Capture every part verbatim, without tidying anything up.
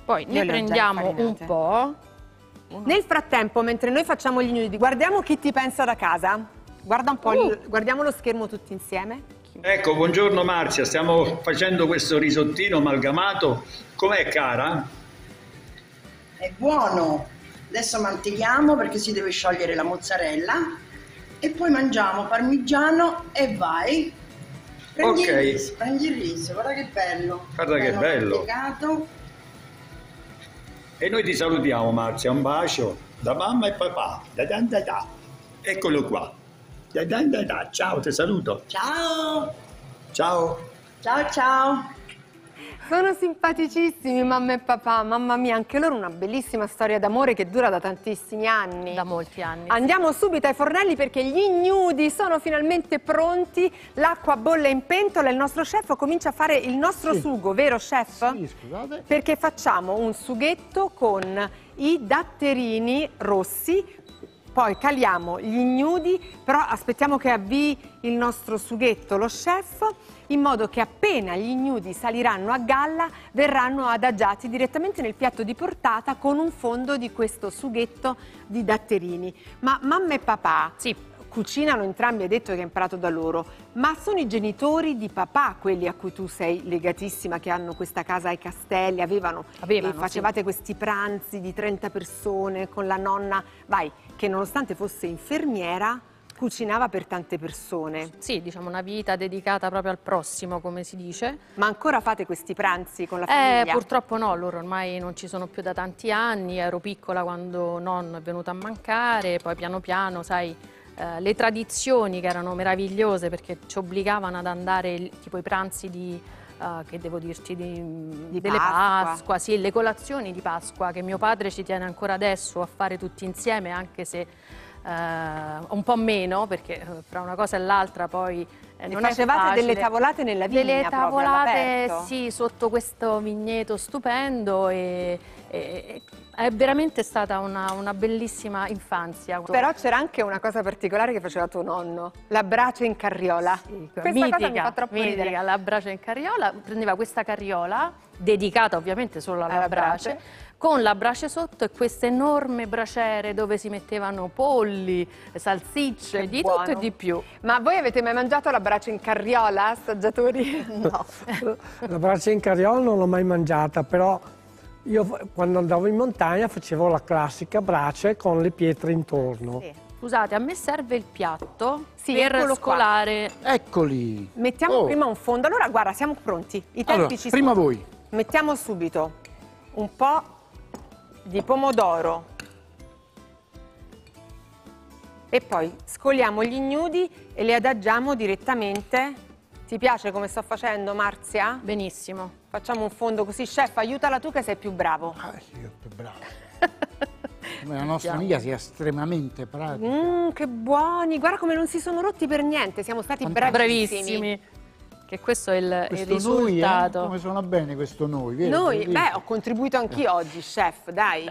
Poi ne prendiamo un po'. Nel frattempo, mentre noi facciamo gli gnudi, guardiamo chi ti pensa da casa. Guarda un po', uh. il, guardiamo lo schermo tutti insieme. Ecco, buongiorno Marzia, stiamo facendo questo risottino amalgamato. Com'è, cara? È buono. Adesso manteghiamo perché si deve sciogliere la mozzarella e poi mangiamo parmigiano e vai. Prendi Ok. il riso, prendi il riso, guarda che bello. Guarda che bello. Mantecato. E noi ti salutiamo Marzia, un bacio da mamma e papà. Da da da da. Eccolo qua. Da da da da. Ciao, ti saluto. Ciao. Ciao. Ciao ciao. Sono simpaticissimi mamma e papà, mamma mia, anche loro una bellissima storia d'amore che dura da tantissimi anni. Da molti anni. Andiamo subito ai fornelli perché gli ignudi sono finalmente pronti, l'acqua bolle in pentola e il nostro chef comincia a fare il nostro Sì. sugo, vero chef? Sì, scusate. Perché facciamo un sughetto con i datterini rossi, poi caliamo gli ignudi, però aspettiamo che avvii il nostro sughetto lo chef, in modo che appena gli ignudi saliranno a galla verranno adagiati direttamente nel piatto di portata con un fondo di questo sughetto di datterini. Ma mamma e papà Sì. cucinano entrambi, hai detto che hai imparato da loro, ma sono i genitori di papà quelli a cui tu sei legatissima, che hanno questa casa ai Castelli, avevano, Avevano, e facevate questi pranzi di trenta persone con la nonna, vai, che nonostante fosse infermiera cucinava per tante persone. Sì, diciamo una vita dedicata proprio al prossimo, come si dice. Ma ancora fate questi pranzi con la famiglia? Eh, purtroppo no, loro ormai non ci sono più da tanti anni, ero piccola quando nonno è venuto a mancare, poi piano piano, sai, eh, le tradizioni che erano meravigliose perché ci obbligavano ad andare, tipo i pranzi di, uh, che devo dirti, di, Di delle Pasqua. Pasqua, sì, le colazioni di Pasqua che mio padre ci tiene ancora adesso a fare tutti insieme, anche se Uh, un po' meno, perché uh, fra una cosa e l'altra poi eh, non facevate è facile. delle tavolate nella vigna, Delle proprio tavolate, all'aperto? sì, sotto questo vigneto stupendo e, e- è veramente stata una, una bellissima infanzia. Però c'era anche una cosa particolare che faceva tuo nonno, la brace in carriola. Sì, Questa mitica, cosa mi fa troppo mitica, ridere. la brace in carriola, prendeva questa carriola, dedicata ovviamente solo alla, Alla brace, brace. con la brace sotto e queste enorme braciere dove si mettevano polli, salsicce, Che di buono. tutto e di più. Ma voi avete mai mangiato la brace in carriola, assaggiatori? No. La brace in carriola non l'ho mai mangiata, però io quando andavo in montagna facevo la classica brace con le pietre intorno. Sì. Scusate, a me serve il piatto Sì, per eccolo qua. scolare. Eccoli! Mettiamo Oh. prima un fondo. Allora, guarda, siamo pronti. I tempi Allora, ci prima sono. voi. Mettiamo subito un po' di pomodoro e poi scoliamo gli ignudi e li adagiamo direttamente. Ti piace come sto facendo, Marzia? Benissimo. Facciamo un fondo così. Chef, aiutala tu che sei più bravo. Ah, sì, io più bravo. La nostra amica sia estremamente pratica. Mmm, che buoni. Guarda come non si sono rotti per niente. Siamo stati bravissimi. Bravissimi. Che questo è il, il Questo noi, eh? risultato. Come suona bene questo noi, vero? Noi, Vedete? beh, ho contribuito anch'io oggi, chef, dai.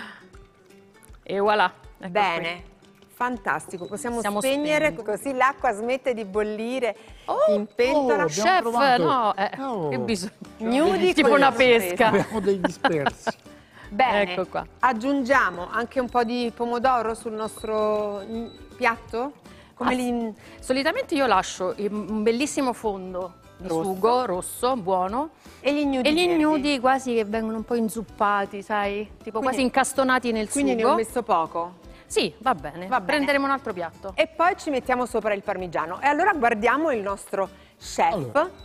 E voilà. ecco Bene, fantastico. Possiamo Stiamo spegnere spegnendo. così l'acqua smette di bollire Oh, in pentola. oh, qui. abbiamo Chef, trovato- no, eh, Oh. che bisogno. Gnudi Tipo con una la pesca. Abbiamo dei dispersi. Bene, Ecco qua. aggiungiamo anche un po' di pomodoro sul nostro mm, piatto? Come Ah, li... Solitamente io lascio un bellissimo fondo di Rosso. sugo rosso, buono, E gli ignudi e gli verdi? ignudi quasi che vengono un po' inzuppati, sai? Tipo Quindi- quasi incastonati nel Quindi ne sugo. ho messo poco. Sì, va bene. Va bene. Prenderemo un altro piatto. E poi ci mettiamo sopra il parmigiano. E allora guardiamo il nostro chef. Allora.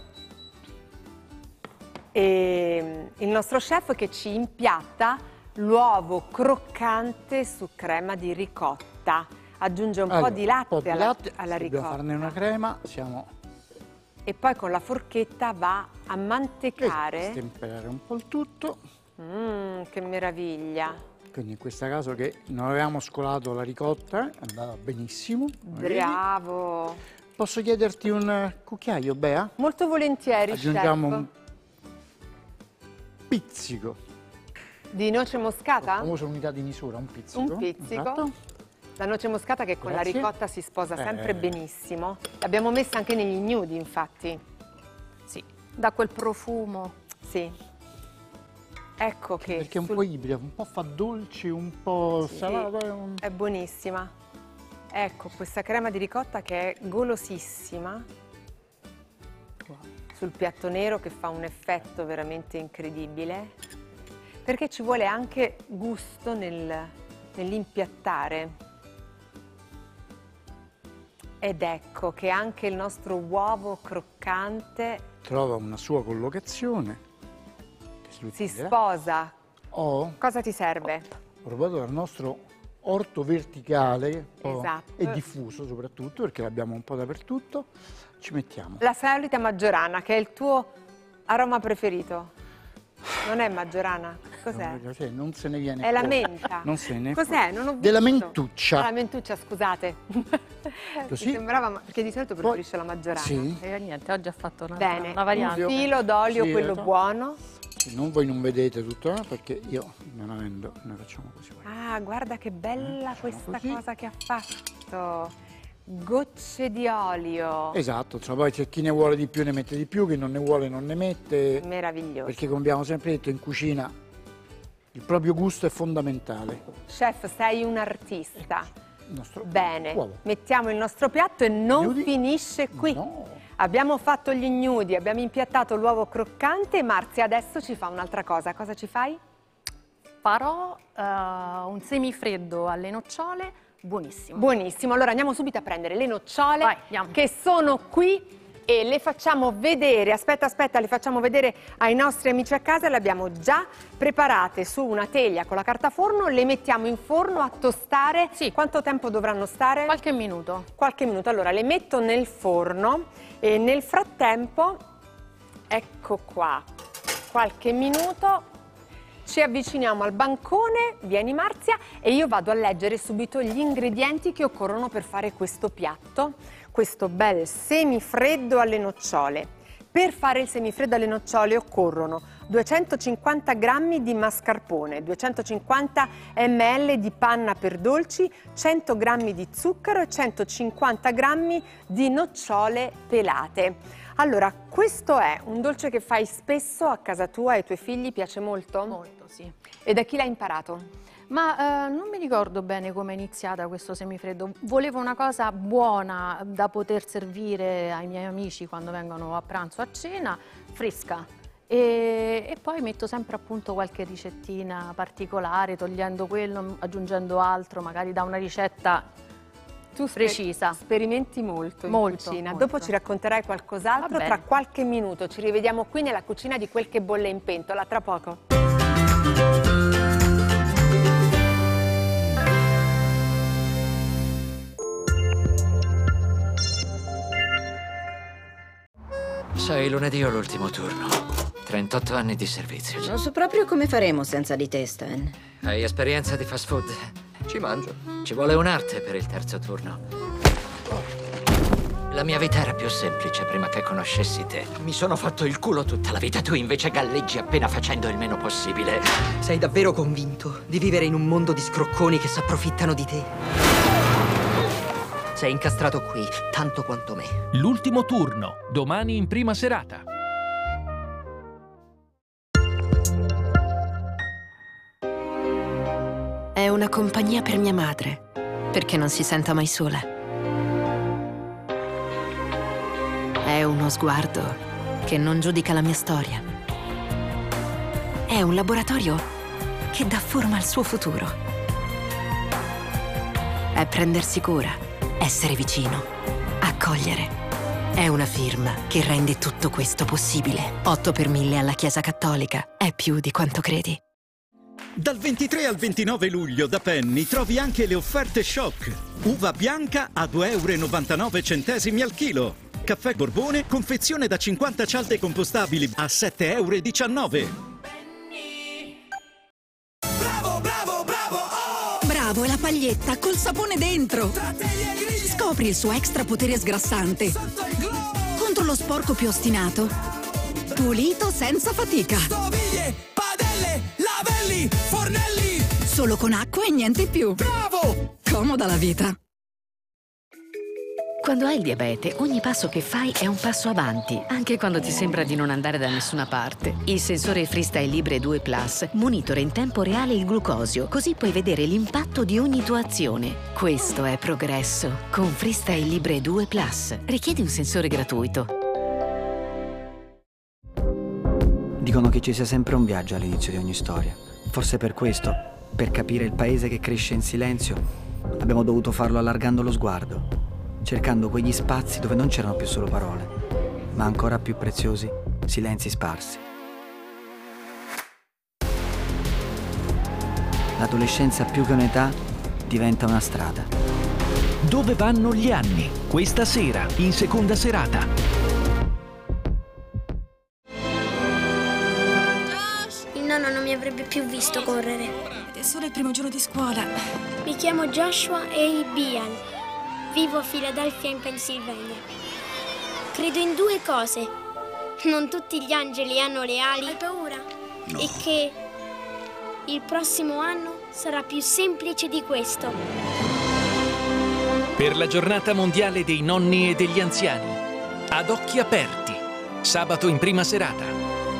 E il nostro chef che ci impiatta l'uovo croccante su crema di ricotta. Aggiunge un po' Allora, di latte, un po' di alla, latte, alla dobbiamo ricotta. farne una crema, siamo E poi con la forchetta va a e mantecare. stemperare un po' il tutto. Mmm, che meraviglia. Quindi in questo caso che non avevamo scolato la ricotta, andava benissimo. vedi? Bravo. Posso chiederti un eh, cucchiaio, Bea? Molto volentieri, Aggiungiamo chef. un pizzico. Di noce moscata? Famosa unità di misura, un pizzico. Un pizzico. Esatto. La noce moscata che con Grazie. la ricotta si sposa sempre Eh. benissimo. L'abbiamo messa anche negli ignudi, infatti. Sì, da quel profumo. Sì. Ecco che... Perché è un sul- po' ibrida, un po' fa dolce, un po' Sì, salato. è un- è buonissima. Ecco, questa crema di ricotta che è golosissima sul piatto nero, che fa un effetto veramente incredibile, perché ci vuole anche gusto nel- nell'impiattare. Ed ecco che anche il nostro uovo croccante Trova una sua collocazione. che si utilizzerà. sposa. Ho Cosa ti serve? provato dal nostro orto verticale, un po' Esatto. e diffuso soprattutto, perché l'abbiamo un po' dappertutto. Ci mettiamo. La solita maggiorana, che è il tuo aroma preferito. Non è maggiorana? Cos'è? Cioè, non se ne viene È la fuori. menta. Non se ne Cos'è? fuori. Non ho visto. Della mentuccia. Ah, la mentuccia, scusate. Così. Mi sembrava, ma- perché di solito preferisce la maggiorana. Sì. E niente, oggi ha fatto una, Bene, una variante. un filo d'olio, Sì, quello esatto. buono. Non voi non vedete tutto, eh, perché io non avendo, noi facciamo così. Ah, guarda che bella Eh, questa così. cosa che ha fatto. Gocce di olio. Esatto, cioè, poi c'è chi ne vuole di più ne mette di più, chi non ne vuole non ne mette, Meraviglioso. perché come abbiamo sempre detto in cucina il proprio gusto è fondamentale. Chef, sei un artista. Il nostro Bene, uovo. mettiamo il nostro piatto e non Ignudi? finisce qui. No. Abbiamo fatto gli ignudi, abbiamo impiattato l'uovo croccante e Marzia adesso ci fa un'altra cosa. Cosa ci fai? Farò eh, un semifreddo alle nocciole, buonissimo. Buonissimo, allora andiamo subito a prendere le nocciole Vai, andiamo. che sono qui e le facciamo vedere, aspetta aspetta, le facciamo vedere ai nostri amici a casa, le abbiamo già preparate su una teglia con la carta forno, le mettiamo in forno a tostare. Sì. Quanto tempo dovranno stare? Qualche minuto. Qualche minuto. Allora le metto nel forno e nel frattempo, ecco qua, qualche minuto. Ci avviciniamo al bancone, vieni Marzia, e io vado a leggere subito gli ingredienti che occorrono per fare questo piatto, questo bel semifreddo alle nocciole. Per fare il semifreddo alle nocciole occorrono duecentocinquanta grammi di mascarpone, duecentocinquanta millilitri di panna per dolci, cento grammi di zucchero e centocinquanta grammi di nocciole pelate. Allora, questo è un dolce che fai spesso a casa tua e ai tuoi figli? Piace molto? Molto, sì. E da chi l'hai imparato? Ma eh, non mi ricordo bene come è iniziata questo semifreddo. Volevo una cosa buona da poter servire ai miei amici quando vengono a pranzo, a cena, fresca. E, e poi metto sempre appunto qualche ricettina particolare, togliendo quello, aggiungendo altro, magari da una ricetta Tu sper- precisa. sperimenti molto in Molto, cucina. molto. Dopo ci racconterai qualcos'altro. Va bene. Tra qualche minuto ci rivediamo qui nella cucina di Quel che bolle in pentola. Tra poco. Sai, lunedì ho l'ultimo turno. trentotto anni di servizio. Non so proprio come faremo senza di te, Stan. Hai esperienza di fast food? Ci mangio. Ci vuole un'arte per il terzo turno. La mia vita era più semplice prima che conoscessi te. Mi sono fatto il culo tutta la vita, tu invece galleggi appena facendo il meno possibile. Sei davvero convinto di vivere in un mondo di scrocconi che si approfittano di te? Sei incastrato qui, tanto quanto me. L'ultimo turno, domani in prima serata. È una compagnia per mia madre, perché non si senta mai sola. È uno sguardo che non giudica la mia storia. È un laboratorio che dà forma al suo futuro. È prendersi cura, essere vicino, accogliere. È una firma che rende tutto questo possibile. otto per mille alla Chiesa Cattolica. È più di quanto credi. Dal ventitré al ventinove luglio da Penny trovi anche le offerte shock. Uva bianca a due e novantanove centesimi al chilo. Caffè Borbone, confezione da cinquanta cialde compostabili a sette e diciannove. Bravo, bravo, bravo, oh! Bravo è la paglietta col sapone dentro. Scopri il suo extra potere sgrassante. Contro lo sporco più ostinato. Pulito senza fatica. Stoviglie, padelle, lavelli, fornelli. Solo con acqua e niente più. Bravo! Comoda la vita. Quando hai il diabete, ogni passo che fai è un passo avanti, anche quando ti sembra di non andare da nessuna parte. Il sensore Freestyle Libre due Plus monitora in tempo reale il glucosio, così puoi vedere l'impatto di ogni tua azione. Questo è progresso. Con Freestyle Libre due Plus. Richiedi un sensore gratuito. Dicono che ci sia sempre un viaggio all'inizio di ogni storia. Forse per questo, per capire il paese che cresce in silenzio, abbiamo dovuto farlo allargando lo sguardo, cercando quegli spazi dove non c'erano più solo parole, ma ancora più preziosi, silenzi sparsi. L'adolescenza più che un'età diventa una strada. Dove vanno gli anni? Questa sera, in seconda serata. Il nonno non mi avrebbe più visto correre. È solo il primo giorno di scuola. Mi chiamo Joshua A. Bial. Vivo a Philadelphia in Pennsylvania. Credo in due cose. Non tutti gli angeli hanno le ali. Hai paura? No. E che il prossimo anno sarà più semplice di questo. Per la giornata mondiale dei nonni e degli anziani. Ad occhi aperti. Sabato in prima serata.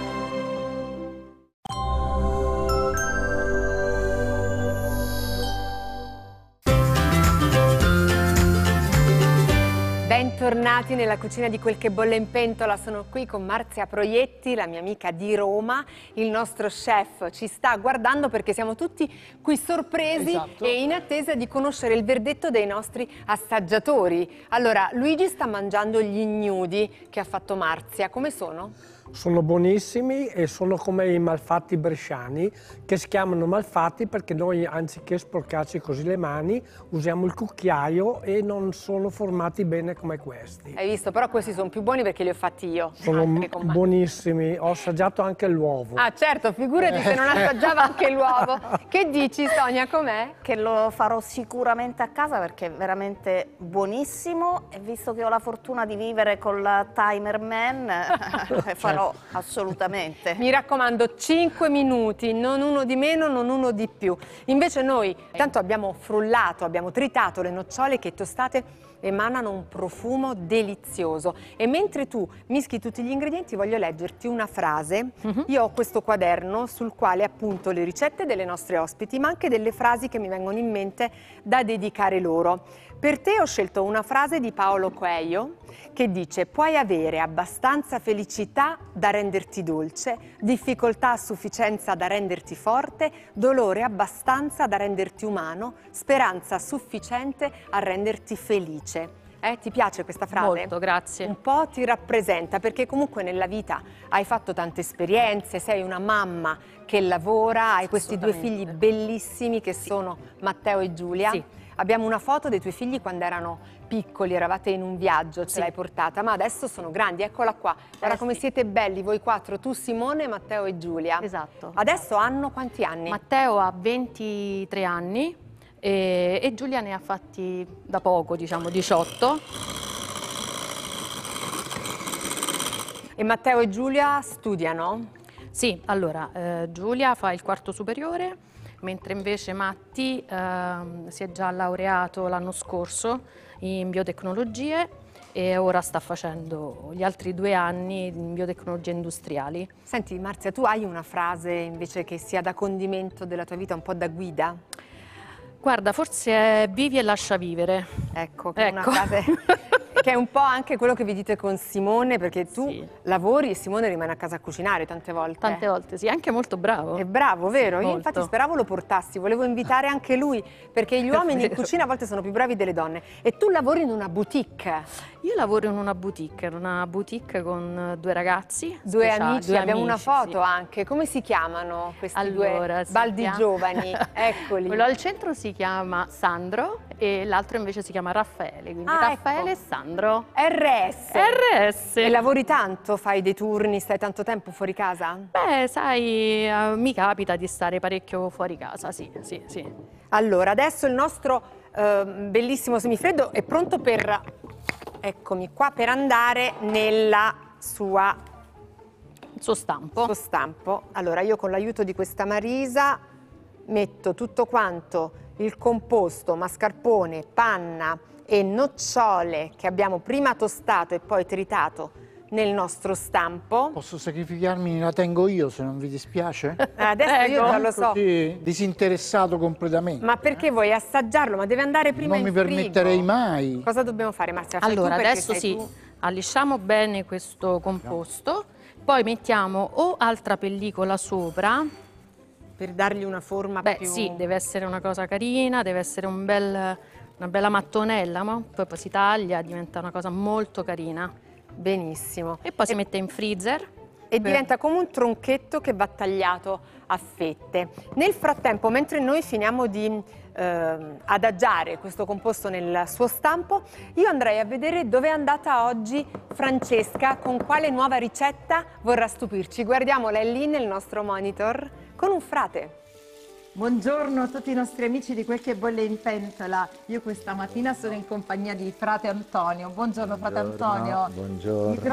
Bentornati nella cucina di Quel che bolle in pentola. Sono qui con Marzia Proietti, la mia amica di Roma. Il nostro chef ci sta guardando perché siamo tutti qui sorpresi, esatto, e in attesa di conoscere il verdetto dei nostri assaggiatori. Allora, Luigi sta mangiando gli ignudi che ha fatto Marzia. Come sono? Sono buonissimi e sono come i malfatti bresciani, che si chiamano malfatti perché noi, anziché sporcarci così le mani, usiamo il cucchiaio e non sono formati bene come questi. Hai visto? Però questi sono più buoni perché li ho fatti io. Sono buonissimi, ho assaggiato anche l'uovo. Ah certo, figurati se non assaggiava anche l'uovo. Che dici, Sonia, com'è? Che lo farò sicuramente a casa perché è veramente buonissimo, e visto che ho la fortuna di vivere con la Timer Man, farò assolutamente. Mi raccomando, cinque minuti, non uno di meno, non uno di più. Invece noi, tanto abbiamo frullato, abbiamo tritato le nocciole che tostate emanano un profumo delizioso. E mentre tu mischi tutti gli ingredienti, voglio leggerti una frase. Uh-huh. Io ho questo quaderno sul quale appunto le ricette delle nostre ospiti, ma anche delle frasi che mi vengono in mente da dedicare loro. Per te ho scelto una frase di Paolo Coelho che dice: puoi avere abbastanza felicità da renderti dolce, difficoltà a sufficienza da renderti forte, dolore abbastanza da renderti umano, speranza sufficiente a renderti felice. Eh, ti piace questa frase? Molto, grazie. Un po' ti rappresenta, perché comunque nella vita hai fatto tante esperienze, sei una mamma che lavora, hai questi due figli bellissimi che sì. sono Matteo e Giulia. Sì. Abbiamo una foto dei tuoi figli quando erano piccoli, eravate in un viaggio, ce sì. l'hai portata, ma adesso sono grandi, eccola qua. Guarda eh, come sì. siete belli voi quattro, tu Simone, Matteo e Giulia. Esatto. Adesso hanno quanti anni? Matteo ha ventitré anni e, e Giulia ne ha fatti da poco, diciamo diciotto. E Matteo e Giulia studiano? Sì, allora eh, Giulia fa il quarto superiore, mentre invece Matti eh, si è già laureato l'anno scorso in biotecnologie e ora sta facendo gli altri due anni in biotecnologie industriali. Senti Marzia, tu hai una frase invece che sia da condimento della tua vita, un po' da guida? Guarda, forse è vivi e lascia vivere. Ecco, che ecco. È una frase che è un po' anche quello che vi dite con Simone, perché tu sì. lavori e Simone rimane a casa a cucinare tante volte. Tante volte, sì, anche molto bravo. È bravo, vero? Sì, Io infatti speravo lo portassi, volevo invitare anche lui, perché gli uomini in cucina a volte sono più bravi delle donne. E tu lavori in una boutique. Io lavoro in una boutique, in una boutique con due ragazzi. Due speciali, amici, due abbiamo amici, una foto sì. anche. Come si chiamano questi allora, due baldi chiama... giovani? Eccoli. Quello al centro si chiama Sandro e l'altro invece si chiama Raffaele, quindi ah, Raffaele ecco. e Sandro. R S. R S. E lavori tanto? Fai dei turni? Stai tanto tempo fuori casa? Beh, sai, uh, mi capita di stare parecchio fuori casa, sì, sì, sì. Allora, adesso il nostro uh, bellissimo semifreddo è pronto per, eccomi qua, per andare nella sua... il suo stampo. suo stampo. Allora, io con l'aiuto di questa Marisa metto tutto quanto il composto, mascarpone, panna, e nocciole che abbiamo prima tostato e poi tritato nel nostro stampo. Posso sacrificarmi, la tengo io se non vi dispiace? Adesso io già lo so. Così, disinteressato completamente. Ma perché vuoi assaggiarlo? Ma deve andare prima Non in mi frigo. permetterei mai. Cosa dobbiamo fare, Marzia? Fai Allora, tu perché adesso sei sì, tu. allisciamo bene questo composto, poi mettiamo o altra pellicola sopra. Per dargli una forma Beh, più... sì, deve essere una cosa carina, deve essere un bel, una bella mattonella, no? Poi, poi si taglia, diventa una cosa molto carina. Benissimo. E poi si mette in freezer. E per- diventa come un tronchetto che va tagliato a fette. Nel frattempo, mentre noi finiamo di eh, adagiare questo composto nel suo stampo, io andrei a vedere dove è andata oggi Francesca, con quale nuova ricetta vorrà stupirci. Guardiamola, è lì nel nostro monitor con un frate. Buongiorno a tutti i nostri amici di Quel che bolle in pentola. Io questa mattina sono in compagnia di frate Antonio. Buongiorno frate Antonio. Buongiorno. Il